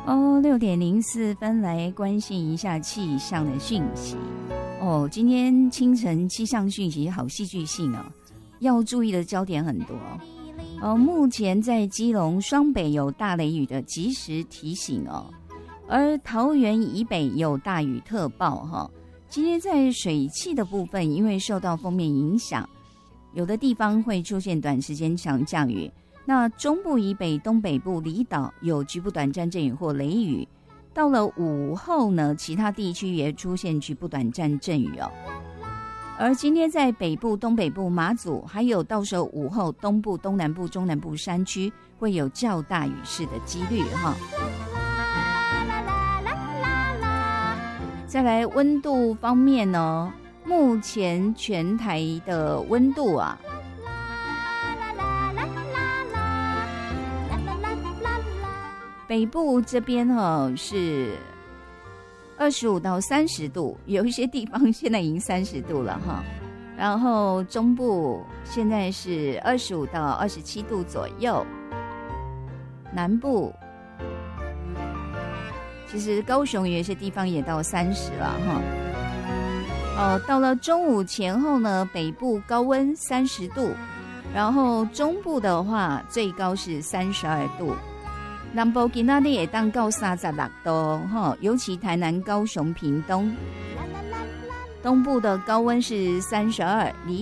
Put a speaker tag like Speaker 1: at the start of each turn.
Speaker 1: 6:04来关心一下气象的讯息。今天清晨气象讯息好戏剧性哦，要注意的焦点很多。目前在基隆、双北有大雷雨的及时提醒哦，而桃园以北有大雨特报哈。今天在水汽的部分，因为受到锋面影响，有的地方会出现短时间强降雨。那中部以北、东北部离岛有局部短暂阵雨或雷雨，到了午后呢，其他地区也出现局部短暂阵雨哦。而今天在北部、东北部、马祖，还有到时候午后东部、东南部、中南部山区会有较大雨势的几率哈。再来温度方面呢，目前全台的温度啊，北部这边是25到30度，有一些地方现在已经30度了哈。然后中部现在是25到27度左右，南部其实高雄有一些地方也到30了哈。到了中午前后呢，北部高温30度，然后中部的话最高是32度。南部今仔日会当到36度哈，尤其台南、高雄、屏东，东部的高温是32，离